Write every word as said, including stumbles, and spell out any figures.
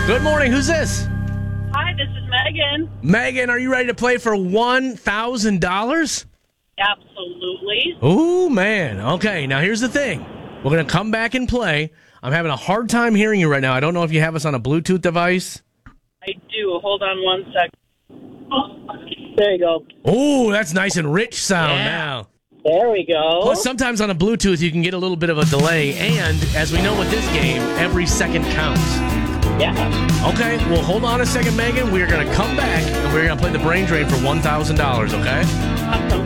Good morning. Who's this? Hi, this is Megan. Megan, are you ready to play for one thousand dollars? Absolutely. Oh, man. Okay, now here's the thing. We're going to come back and play. I'm having a hard time hearing you right now. I don't know if you have us on a Bluetooth device. I do. Hold on one second. There you go. Oh, that's nice and rich sound Yeah. now. There we go. Plus, sometimes on a Bluetooth, you can get a little bit of a delay. And as we know with this game, every second counts. Yeah. Okay, well, hold on a second, Megan. We are going to come back, and we're going to play the brain drain for one thousand dollars, okay? Awesome.